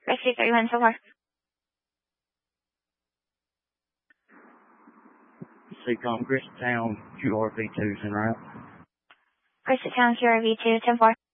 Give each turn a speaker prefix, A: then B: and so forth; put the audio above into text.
A: Rescue 31 so far.
B: CCOM, Christown, QRV2's en route.
A: Christown, QRV2, 10-4.